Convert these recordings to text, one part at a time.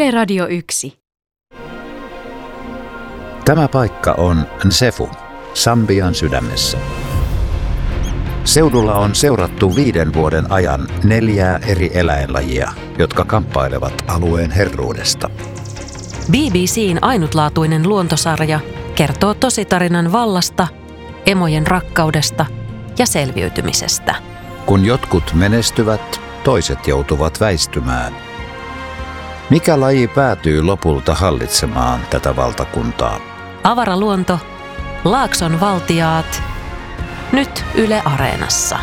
Yle Radio 1. Tämä paikka on Nsefu, Sambian sydämessä. Seudulla on seurattu 5 vuoden ajan 4 eri eläinlajia, jotka kamppailevat alueen herruudesta. BBC:n ainutlaatuinen luontosarja kertoo tositarinan vallasta, emojen rakkaudesta ja selviytymisestä. Kun jotkut menestyvät, toiset joutuvat väistymään. Mikä laji päätyy lopulta hallitsemaan tätä valtakuntaa? Avaraluonto, Laakson valtiaat, nyt Yle Areenassa.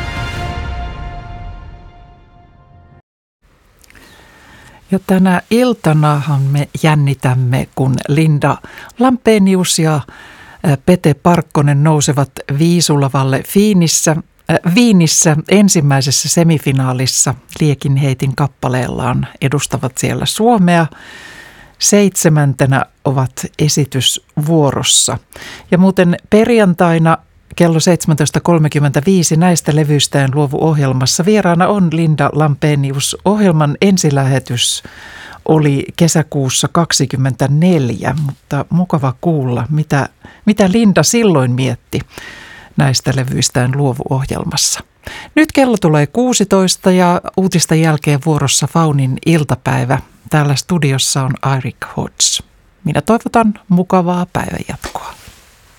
Ja tänä iltanahan me jännitämme, kun Linda Lampenius ja Pete Parkkonen nousevat viisulavalle Viinissä ensimmäisessä semifinaalissa liekinheitin kappaleellaan, edustavat siellä Suomea. 7. ovat esitysvuorossa. Ja muuten perjantaina kello 17.35 näistä levyistään luovu-ohjelmassa vieraana on Linda Lampenius. Ohjelman ensilähetys oli kesäkuussa 2024, mutta mukava kuulla, mitä Linda silloin mietti näistä levyistään luovu-ohjelmassa. Nyt kello tulee 16 ja uutisten jälkeen vuorossa Faunin iltapäivä. Täällä studiossa on Eirik Hodge. Minä toivotan mukavaa päivänjatkoa.